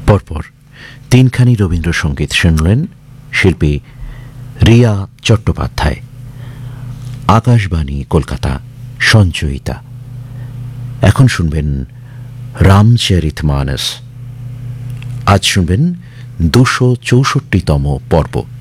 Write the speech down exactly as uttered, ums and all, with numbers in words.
পরপর তিনখানি রবীন্দ্রসঙ্গীত শুনলেন শিল্পী রিয়া চট্টোপাধ্যায়। আকাশবাণী কলকাতা সঞ্চয়িতা। এখন শুনবেন রামচরিতমানস। আজ শুনবেন দুশো চৌষট্টিতম পর্ব।